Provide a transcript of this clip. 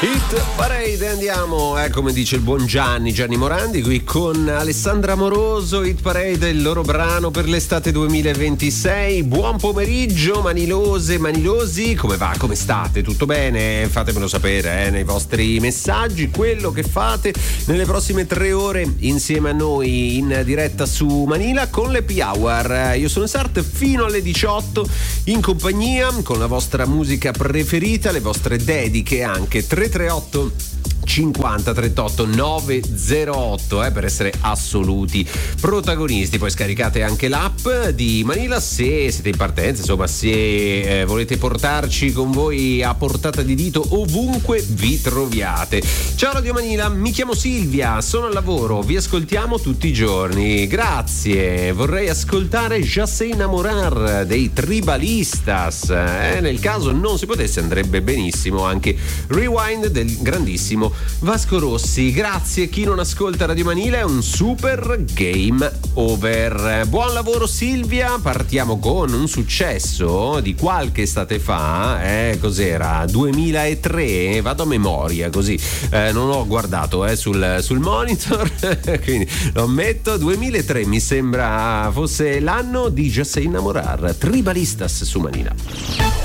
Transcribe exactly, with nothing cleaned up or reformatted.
Hit Parade, andiamo, eh, come dice il buon Gianni, Gianni Morandi, qui con Alessandra Amoroso. Hit Parade, il loro brano per l'estate duemilaventisei. Buon pomeriggio, manilose, manilosi, come va, come state? Tutto bene? Fatemelo sapere eh, nei vostri messaggi, quello che fate nelle prossime tre ore insieme a noi in diretta su Manila con l'Happy Hour. Io sono Sart fino alle diciotto in compagnia con la vostra musica preferita, le vostre dediche anche. Tre tre otto cinquanta trentotto novecentotto eh, per essere assoluti protagonisti. Poi scaricate anche l'app di Manila se siete in partenza, insomma, se eh, volete portarci con voi a portata di dito ovunque vi troviate. Ciao Radio Manila, mi chiamo Silvia, sono al lavoro, vi ascoltiamo tutti i giorni, grazie. Vorrei ascoltare Ya sé enamorar dei Tribalistas, eh, nel caso non si potesse andrebbe benissimo anche Rewind del grandissimo Vasco Rossi. Grazie. Chi non ascolta Radio Manila è un super game over. Buon lavoro Silvia. Partiamo con un successo di qualche estate fa, eh, cos'era? duemilatré, vado a memoria così, eh, non ho guardato eh, sul, sul monitor quindi lo ammetto, duemilatré mi sembra fosse l'anno di Ya sé enamorar, Tribalistas su Manila.